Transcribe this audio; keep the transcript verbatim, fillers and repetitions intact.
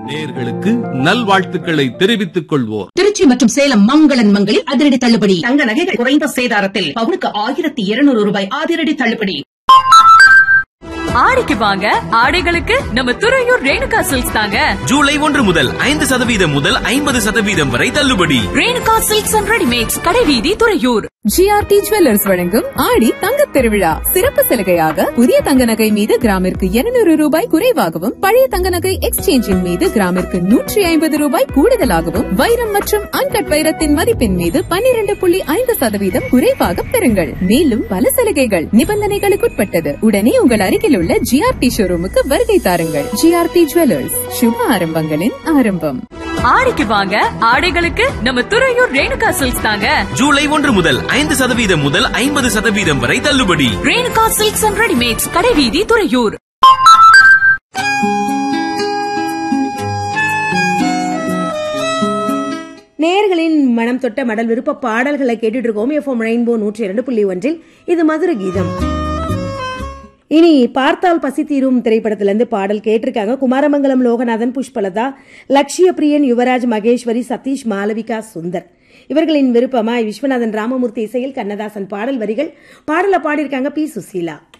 நேயர்களுக்கு நல்வாழ்த்துக்களை தெரிவித்துக் கொள்வோர். திருச்சி மற்றும் சேலம் மங்களன் மங்களில் அதிரடி தள்ளுபடி. தங்க நகைகள் குறைந்த சேதாரத்தில் பவுனுக்கு ஆயிரத்தி இருநூறு ரூபாய் அதிரடி தள்ளுபடி. ஆடிக்கு வாங்க, ஆடைகளுக்கு நம்ம துறையூர் ரேணுகா சில்க்ஸ் தாங்க. ஜூலை ஒன்று முதல் ஐந்து சதவீதம் முதல் ஐம்பது சதவீதம் வரை தள்ளுபடி. ரேணுகா சில்க்ஸ் அண்ட் ரெடிமேட்ஸ், கடைவீதி, துறையூர். ஜிஆர்டி ஜுவல்லர்ஸ் வழங்கும் ஆடி தங்கத் திருவிழா சிறப்பு சலுகையாக புதிய தங்க நகை மீது கிராமிற்கு இருநூறு ரூபாய் குறைவாகவும், பழைய தங்க நகை எக்ஸ்சேஞ்சின் மீது கிராமிற்கு நூற்றி ஐம்பது ரூபாய் கூடுதலாகவும், வைரம் மற்றும் அன்கட் வைரத்தின் மதிப்பின் மீது பன்னிரண்டு புள்ளி ஐந்து சதவீதம் குறைவாக பெறுங்கள். மேலும் பல சலுகைகள் நிபந்தனைகளுக்குட்பட்டது. உடனே உங்கள் அருகில் உள்ள ஜிஆர்டி ஷோரூமுக்கு வருகை தாருங்கள். ஜிஆர்டி ஜுவல்லர்ஸ், சுப ஆரம்பங்களின் ஆரம்பம். ஆடிக்கு வாங்க, ஆடைகளுக்கு நம்ம துறையூர் ரேணுகா சில்க்ஸ் தாங்க. ஜூலை ஒன்று முதல் ஐந்து சதவீதம் முதல் ஐம்பது சதவீதம் வரை தள்ளுபடி. ரேணுகா சில்க்ஸ் அண்ட் ரெடிமேட்ஸ், கடைவீதி, துறையூர். நேயர்களின் மனம் தொட்ட மடல் விருப்ப பாடல்களை கேட்டுட்டு இருக்கோம். எஃப்எம் ரெயின்போ நூற்றி இரண்டு புள்ளி ஒன்றில் இது மதுர கீதம். இனி பார்த்தால் பசி தீரும் திரைப்படத்திலிருந்து பாடல் கேட்டிருக்காங்க. குமாரமங்கலம் லோகநாதன், புஷ்பலதா, லட்சிய பிரியன், யுவராஜ், மகேஸ்வரி, சதீஷ், மாலவிகா, சுந்தர் இவர்களின் விருப்பமாய் விஸ்வநாதன் ராமமூர்த்தி இசையில் கண்ணதாசன் பாடல் வரிகள். பாடல பாடியிருக்காங்க பி சுசீலா.